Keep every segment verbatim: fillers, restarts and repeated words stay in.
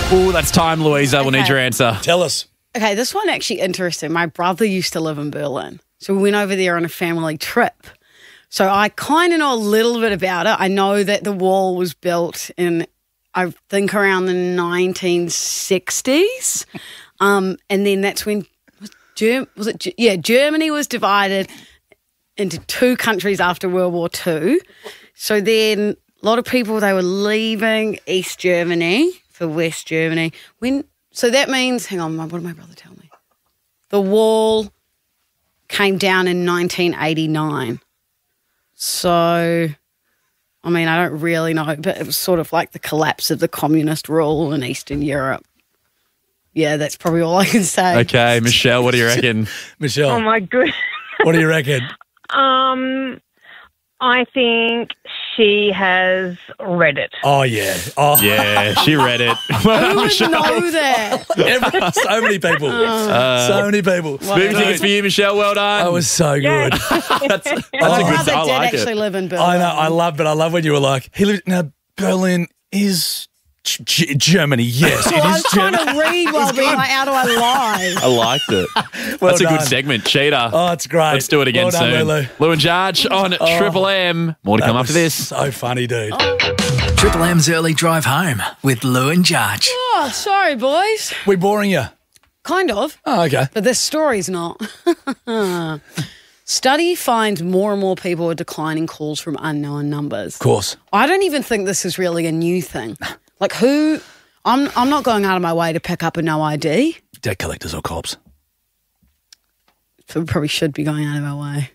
Oh, that's time, Louisa. We'll Okay. need your answer. Tell us. Okay, this one actually interesting. My brother used to live in Berlin. So we went over there on a family trip. So I kind of know a little bit about it. I know that the wall was built in, I think, around the nineteen sixties. Um, and then that's when, was, Germ- was it? Ge- Yeah, Germany was divided into two countries after World War Two. So then a lot of people, they were leaving East Germany for West Germany. When So that means, hang on, what did my brother tell me? The wall came down in nineteen eighty-nine. So, I mean, I don't really know, but it was sort of like the collapse of the communist rule in Eastern Europe. Yeah, that's probably all I can say. Okay, Michelle, what do you reckon? Michelle, Oh my good. what do you reckon? Um, I think she has read it. Oh, yeah. Oh, Yeah, she read it. Well Who done, would Michelle. know that? every- so many people. so many people. Movie tickets for you, Michelle. Well done. That was so good. that's that's a My good. brother I did like actually it. live in Berlin. I know. I love it. I love when you were like, he lived. Now, Berlin is G- G- Germany. Yes, Well, I it was is trying Germany. to read while being like, how do I lie? I liked it. Well that's a done. good segment. Cheater. Oh, it's great. Let's do it again Well done, soon. Lulu. Lou and Jarge on Triple M. More to That come was after this. So funny, dude. Triple M's early drive home with Lou and Jarge. Oh, sorry, boys. We boring you? Kind of. Oh, okay. But this story's not. Study finds more and more people are declining calls from unknown numbers. Of course. I don't even think this is really a new thing. Like who? I'm I'm not going out of my way to pick up a no I D. Debt collectors or cops? So we probably should be going out of our way.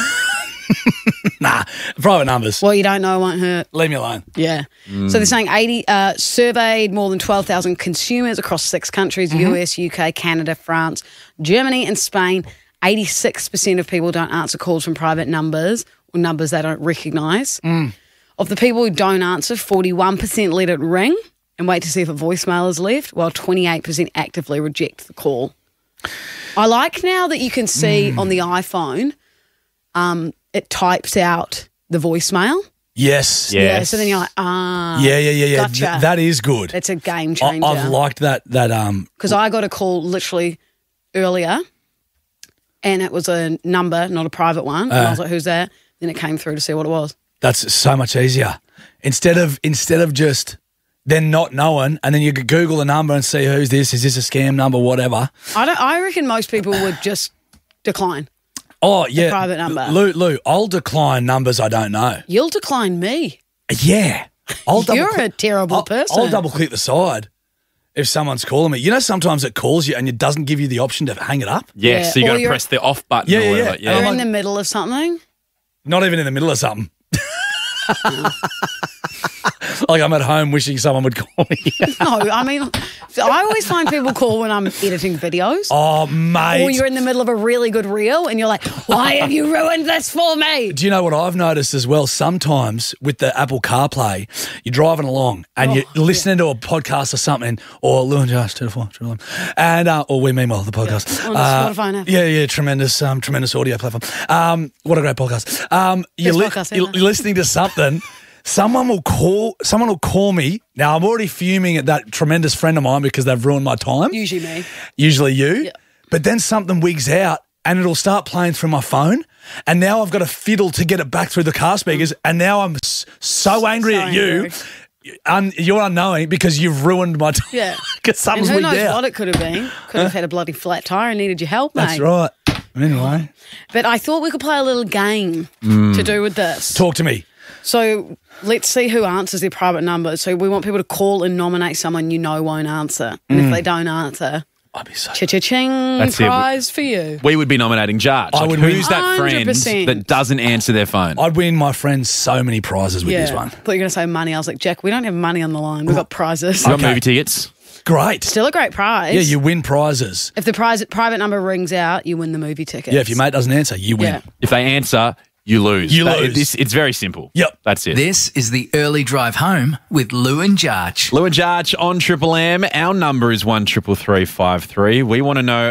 Nah, private numbers. Well, you don't know won't hurt. Leave me alone. Yeah. So they're saying eighty uh, surveyed more than twelve thousand consumers across six countries: U S, U K, Canada, France, Germany, and Spain. eighty-six percent of people don't answer calls from private numbers or numbers they don't recognise. Of the people who don't answer, forty-one percent let it ring and wait to see if a voicemail is left, while twenty-eight percent actively reject the call. I like now that you can see on the iPhone, um, it types out the voicemail. Yes. Yeah. Yeah, Yes. so then you're like, ah. Yeah, yeah, yeah, yeah. Gotcha. Th- that is good. It's a game I- changer. I've liked that. That um. Because I got a call literally earlier and it was a number, not a private one. And I was like, who's that? Then it came through to see what it was. That's so much easier. Instead of instead of just then not knowing, and then you could Google the number and see who's this. Is this a scam number? Whatever. I don't. I reckon most people would just decline. Oh yeah, private number. Lou, Lou, I'll decline numbers I don't know. You'll decline me. Yeah, I'll double. You're a terrible I'll, person. I'll double click the side if someone's calling me. You know, sometimes it calls you and it doesn't give you the option to hang it up. Yes, Yeah, so you or got to you're- press the off button Yeah, or yeah, whatever. yeah. Yeah. You're I'm in like- the middle of something. Not even in the middle of something. Like I'm at home wishing someone would call me. No, I mean, I always find people call when I'm editing videos. Oh, mate. Or you're in the middle of a really good reel and you're like, why have you ruined this for me? Do you know what I've noticed as well? Sometimes with the Apple CarPlay, you're driving along and you're listening to a podcast or something, or Lou and Josh, two to four, two to one, and uh, or we meanwhile the podcast. On Uh, Spotify now. yeah, yeah, tremendous, um, tremendous audio platform. Um, what a great podcast. Um, you're, li- podcast you're ever. listening to something. Someone will call. Someone will call me. Now I'm already fuming at that tremendous friend of mine because they've ruined my time. Usually me. Usually you. Yeah. But then something wigs out and it'll start playing through my phone. And now I've got to fiddle to get it back through the car speakers. And now I'm s- so angry So at you. angry. Un- you're unknowing because you've ruined my time. Yeah. Because And something's who wigged knows out. what it could have been. Could have had a bloody flat tire and needed your help, mate. That's right. Anyway, But I thought we could play a little game Mm. to do with this. talk to me. So let's see who answers their private number. So we want people to call and nominate someone you know won't answer. And Mm. if they don't answer, I'd be so. cha-cha-ching, That's it. prize for you. We would be nominating Jarge. I Like, would who's win. that friend one hundred percent. that doesn't answer their phone? I'd win my friends so many prizes with Yeah. this one. I thought you were going to say money. I was like, Jack, we don't have money on the line. We've got prizes. You got Okay. movie tickets? Great. Still a great prize. Yeah, you win prizes. If the prize, private number rings out, you win the movie tickets. Yeah, if your mate doesn't answer, you win. Yeah. If they answer, you lose. You That- lose. This, it's very simple. Yep. That's it. This is the early drive home with Lou and Jarge. Lou and Jarge on Triple M. Our number is one triple three five three. We want to know